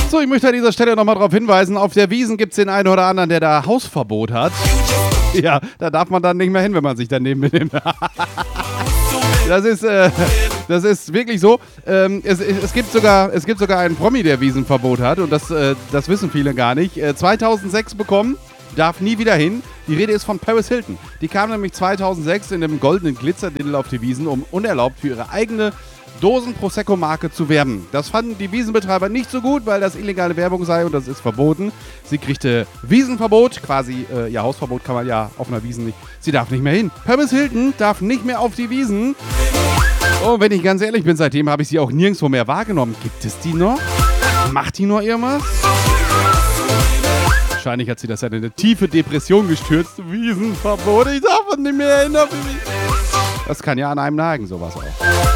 So, ich möchte an dieser Stelle nochmal darauf hinweisen, auf der Wiesn gibt es den einen oder anderen, der da Hausverbot hat. Ja, da darf man dann nicht mehr hin, wenn man sich daneben benimmt. Das ist wirklich so. Es gibt sogar einen Promi, der Wiesenverbot hat und das wissen viele gar nicht. 2006 bekommen, darf nie wieder hin. Die Rede ist von Paris Hilton. Die kam nämlich 2006 in dem goldenen Glitzerdindel auf die Wiesn, um unerlaubt für ihre eigene Dosen-Prosecco-Marke zu werben. Das fanden die Wiesenbetreiber nicht so gut, weil das illegale Werbung sei und das ist verboten. Sie kriegte Wiesenverbot, quasi ihr Hausverbot kann man ja auf einer Wiesn nicht. Sie darf nicht mehr hin. Paris Hilton darf nicht mehr auf die Wiesn. Und wenn ich ganz ehrlich bin, seitdem habe ich sie auch nirgendwo mehr wahrgenommen. Gibt es die noch? Macht die noch irgendwas? Wahrscheinlich hat sie das ja in eine tiefe Depression gestürzt. Wiesenverbot, ich darf nicht mehr hin auf die Wiesn. Das kann ja an einem nagen, sowas auch.